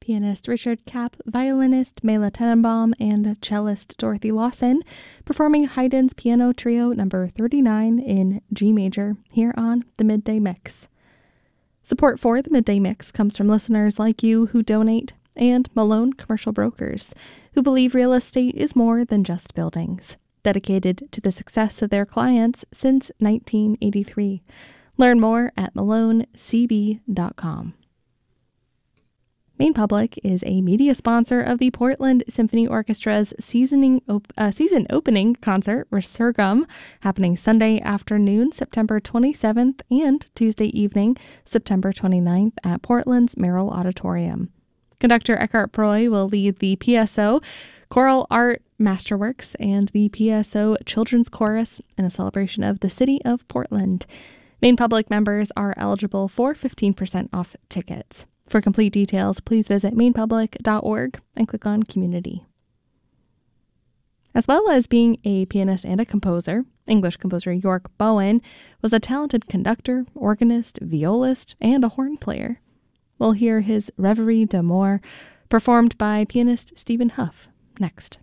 pianist Richard Kapp, violinist Mela Tenenbaum, and cellist Dorothy Lawson, performing Haydn's Piano Trio No. 39 in G major here on The Midday Mix. Support for The Midday Mix comes from listeners like you who donate, and Malone Commercial Brokers, who believe real estate is more than just buildings, dedicated to the success of their clients since 1983. Learn more at malonecb.com. Maine Public is a media sponsor of the Portland Symphony Orchestra's season opening concert, Resurgam, happening Sunday afternoon, September 27th, and Tuesday evening, September 29th, at Portland's Merrill Auditorium. Conductor Eckhart Broy will lead the PSO Choral Art Masterworks and the PSO Children's Chorus in a celebration of the city of Portland. Maine Public members are eligible for 15% off tickets. For complete details, please visit mainepublic.org and click on Community. As well as being a pianist and a composer, English composer York Bowen was a talented conductor, organist, violist, and a horn player. We'll hear his Reverie d'Amour, performed by pianist Stephen Huff, next.